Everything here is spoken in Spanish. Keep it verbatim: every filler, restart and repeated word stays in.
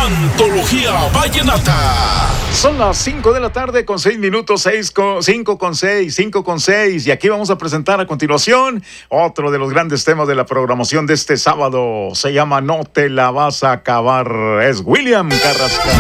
Antología Vallenata. Son las cinco de la tarde con seis minutos, cinco con seis, cinco con seis. Y aquí vamos a presentar a continuación otro de los grandes temas de la programación de este sábado. Se llama No te la vas a acabar. Es William Carrascal.